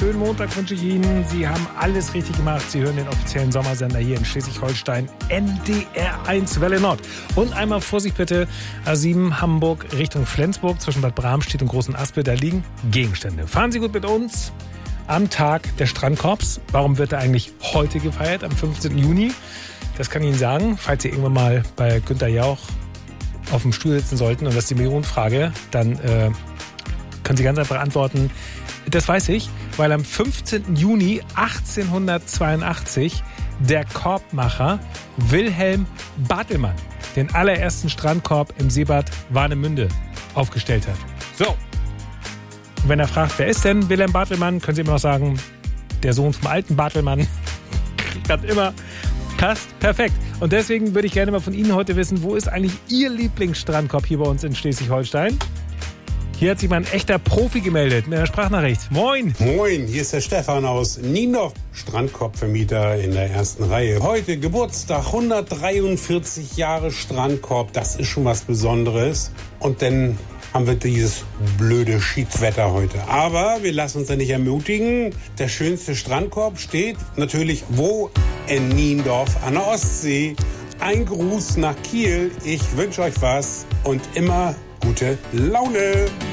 schönen Montag wünsche ich Ihnen. Sie haben alles richtig gemacht. Sie hören den offiziellen Sommersender hier in Schleswig-Holstein, NDR1 Welle Nord. Und einmal Vorsicht bitte, A7 Hamburg Richtung Flensburg zwischen Bad Bramstedt und Großen Aspe. Da liegen Gegenstände. Fahren Sie gut mit uns am Tag des Strandkorbs. Warum wird er eigentlich heute gefeiert, am 15. Juni? Das kann ich Ihnen sagen, falls Sie irgendwann mal bei Günther Jauch auf dem Stuhl sitzen sollten und das ist die Millionenfrage, dann können Sie ganz einfach antworten, das weiß ich, weil am 15. Juni 1882 der Korbmacher Wilhelm Bartelmann den allerersten Strandkorb im Seebad Warnemünde aufgestellt hat. So, und wenn er fragt, wer ist denn Wilhelm Bartelmann, können Sie immer noch sagen, der Sohn vom alten Bartelmann. Klappt immer. Passt, perfekt. Und deswegen würde ich gerne mal von Ihnen heute wissen, wo ist eigentlich Ihr Lieblingsstrandkorb hier bei uns in Schleswig-Holstein? Hier hat sich mal ein echter Profi gemeldet mit einer Sprachnachricht. Moin! Moin, hier ist der Stefan aus Niendorf, Strandkorbvermieter in der ersten Reihe. Heute Geburtstag, 143 Jahre Strandkorb, das ist schon was Besonderes. Und dann haben wir dieses blöde Schiedswetter heute. Aber wir lassen uns ja nicht ermutigen. Der schönste Strandkorb steht natürlich wo? In Niendorf an der Ostsee. Ein Gruß nach Kiel. Ich wünsche euch was und immer gute Laune.